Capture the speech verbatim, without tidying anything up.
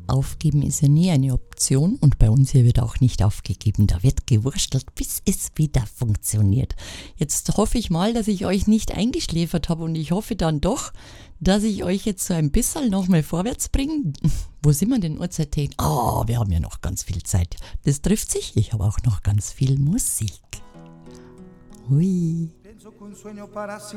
Aufgeben ist ja nie eine Option und bei uns hier wird auch nicht aufgegeben. Da wird gewurstelt, bis es wieder funktioniert. Jetzt hoffe ich mal, dass ich euch nicht eingeschläfert habe und ich hoffe dann doch, dass ich euch jetzt so ein bisschen nochmal vorwärts bringe. Wo sind wir denn Uhrzeit? Oh, wir haben ja noch ganz viel Zeit. Das trifft sich. Ich habe auch noch ganz viel Musik. Hui.